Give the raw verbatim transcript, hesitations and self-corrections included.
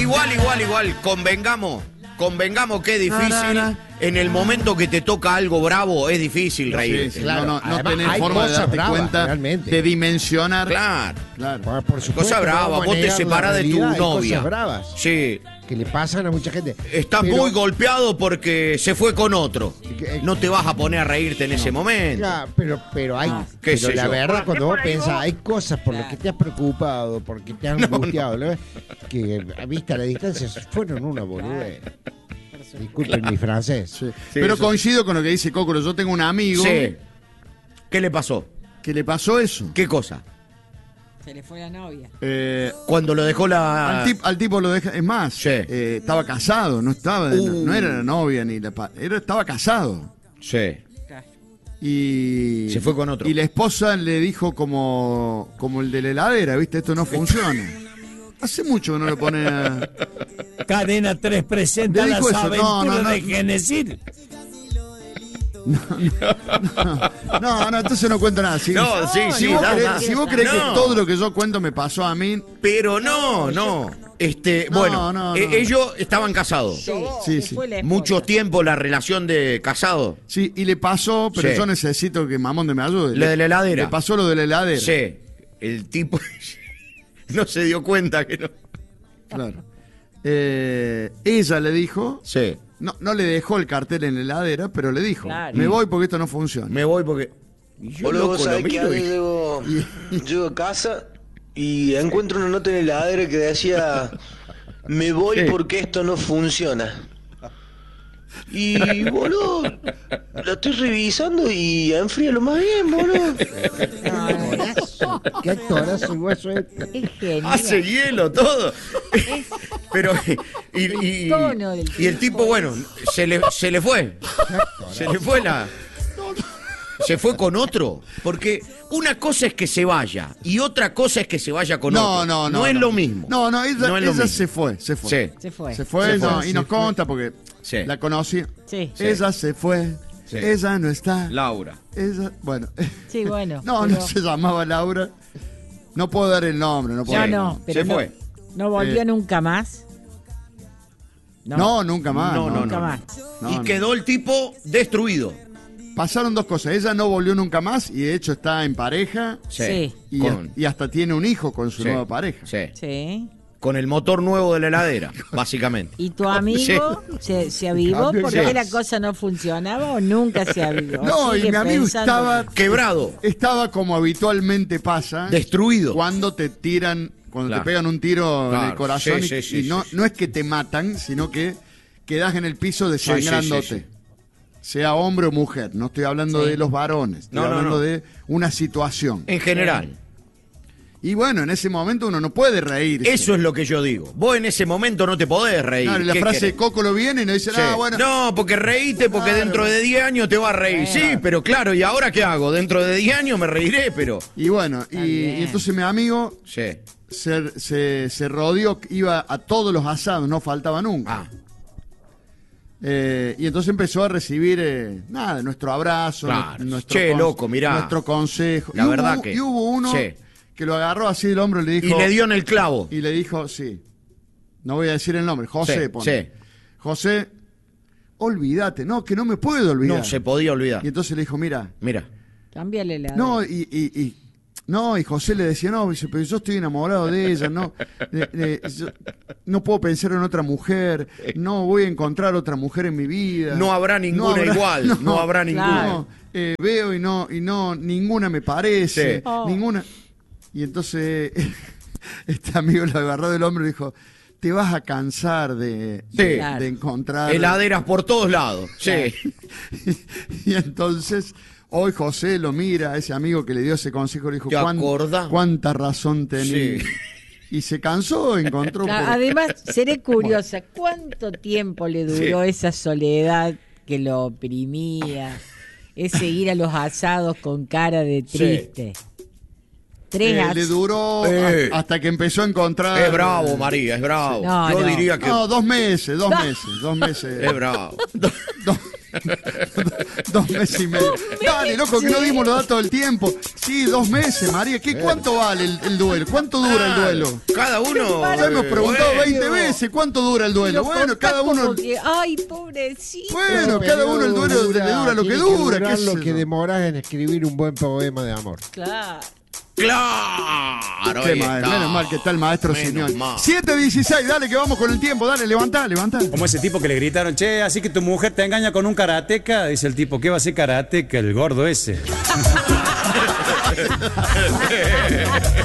igual, igual, igual, convengamos, convengamos que es difícil. No, no, no. En el momento que te toca algo bravo, es difícil reírte. Sí, sí, claro. No, no, no tenés forma de darte bravas, cuenta, realmente. De dimensionar. Claro. claro. Por, por supuesto, cosa brava, vos te separás de tu novia. Cosas bravas. Sí. Que le pasan a mucha gente. Estás pero, muy golpeado porque se fue con otro. Que, no te vas a poner a reírte en no, ese momento. Claro, pero, pero hay. No, ¿qué pero sé la yo? verdad, cuando vos pensás, hay cosas por las que te has preocupado, porque te has angustiado, no, no. que a vista a la distancia fueron una boludez. Disculpen claro. mi francés. Sí. Sí, pero eso. Coincido con lo que dice Cócoro. Yo tengo un amigo. Sí. ¿Qué le pasó? ¿Qué le pasó eso? ¿Qué cosa? Se le fue la novia. Eh, Cuando lo dejó la... Al, tip, al tipo lo deja... Es más, sí. eh, estaba casado, no estaba uh. no, no era la novia ni la... Era, estaba casado. Sí. Y... Se fue con otro. Y la esposa le dijo como, como el de la heladera, ¿viste? Esto no funciona. Hace mucho que no le pone a... Cadena tres presenta las aventuras no, no, no. de Genesis. No no, no, no, entonces no cuento nada. Si, no, sí, si sí. Vos da, crees, da. Si vos crees no. que todo lo que yo cuento me pasó a mí... Pero no, no. Este, no, bueno, no, no. Eh, ellos estaban casados. Sí, sí. sí. Mucho tiempo la relación de casado. Sí, y le pasó, pero sí. yo necesito que Mamonde me ayude. Lo de la heladera. Le pasó lo de la heladera. Sí, el tipo no se dio cuenta que no... Claro. Eh, ella le dijo... Sí. No, no le dejó el cartel en la heladera, pero le dijo, claro. me voy porque esto no funciona. Me voy porque... Yo luego sabés que y... llego, llego a casa y encuentro una nota en la heladera que decía, me voy sí. porque esto no funciona. Y, boludo, la estoy revisando y enfríalo más bien, boludo. Qué actorazo y hueso es. Hace hielo todo. Pero, y, y, y, y el tipo, bueno, se le, se le fue. Se le fue la... Se fue con otro. Porque una cosa es que se vaya y otra cosa es que se vaya con no, otro. No, no, no. No es no. lo mismo. No, no, ella, no es ella se fue, se fue. Sí. Se fue. Se fue, se no, fue. y nos fue. conta porque sí. la conocí. Sí. Ella sí. se fue. Sí. Ella no está. Laura. Ella, bueno. Sí, bueno. no, pero... no se llamaba Laura. No puedo dar el nombre. No, puedo no, no, pero se no, fue. ¿No volvió eh... nunca más? No, no nunca más. No, no, nunca no. más. No, y no. quedó el tipo destruido. Pasaron dos cosas. Ella no volvió nunca más y de hecho está en pareja. Sí. Y, con... y hasta tiene un hijo con su sí. nueva pareja. Sí. Sí. Con el motor nuevo de la heladera, básicamente. ¿Y tu amigo sí. se, se avivó porque sí. la cosa no funcionaba o nunca se avivó? No, y mi amigo estaba quebrado. Estaba como habitualmente pasa. Destruido. Cuando te tiran, cuando claro. te pegan un tiro claro. en el corazón sí, y, sí, y sí, no, sí. no es que te matan, sino que quedás en el piso desangrándote. Sí, sí, sí, sí. Sea hombre o mujer. No estoy hablando sí. de los varones. Estoy no, no, hablando no. de una situación. En general. Y bueno, en ese momento uno no puede reírse. Eso es lo que yo digo. Vos en ese momento no te podés reír. Claro, y la frase querés? Coco lo viene y nos dice, sí. ah, bueno. No, porque reíte, porque claro. dentro de diez años te vas a reír. Claro. Sí, pero claro, ¿y ahora qué hago? Dentro de diez años me reiré, pero... Y bueno, y, y entonces mi amigo sí. se, se, se rodeó, iba a todos los asados, no faltaba nunca. Ah. Eh, y entonces empezó a recibir eh, nada, nuestro abrazo, claro. nuestro, che, loco, mirá. nuestro consejo. La y verdad hubo, que... Y hubo uno sí. que lo agarró así del hombro y le dijo... Y le dio en el clavo. Y le dijo, sí, no voy a decir el nombre, José, sí, pone. Sí. José, olvídate, no, que no me puedo olvidar. No se podía olvidar. Y entonces le dijo, mira. Mira. Cámbiale la... No, y... y, y No, y José le decía, no, dice, pero yo estoy enamorado de ella, no, de, de, yo, no puedo pensar en otra mujer, no voy a encontrar otra mujer en mi vida. No habrá ninguna no habrá, igual, no, no habrá ninguna. No, eh, veo y no, y no, ninguna me parece, sí. oh. ninguna. Y entonces este amigo lo agarró del hombro y dijo, te vas a cansar de, sí. de, claro. de encontrar... heladeras por todos lados, sí. y, y entonces... Hoy José lo mira, ese amigo que le dio ese consejo, le dijo, ¿cuánta, cuánta razón tenía? Sí. Y se cansó, encontró... Claro, por... Además, seré curiosa, ¿cuánto tiempo le duró sí. esa soledad que lo oprimía? Ese ir a los asados con cara de triste. Sí. Tres eh, as... Le duró eh. hasta que empezó a encontrar... Es bravo, María, es bravo. No, Yo no. diría que... No, dos meses, dos meses, dos meses. Es bravo. dos, Dos meses y medio. Dale, loco, que no dimos los datos del tiempo. Sí, dos meses, María. ¿Qué, ¿Cuánto vale el, el duelo? ¿Cuánto dura el duelo? Cada uno. Ya hemos preguntado bueno. veinte veces cuánto dura el duelo. Bueno, cada uno. Que, ay, pobrecito. Bueno, cada uno el duelo dura, le dura lo que dura. Que ¿Qué es lo eso? que demorás en escribir un buen poema de amor. Claro. Claro. Qué ahí mal, está. menos mal que está el maestro Menos Simeón. mal. siete dieciséis, dale que vamos con el tiempo. Dale, levantá, levantá. Como ese tipo que le gritaron, che, así que tu mujer te engaña con un karateca. Dice el tipo, ¿qué va a ser karateca? El gordo ese.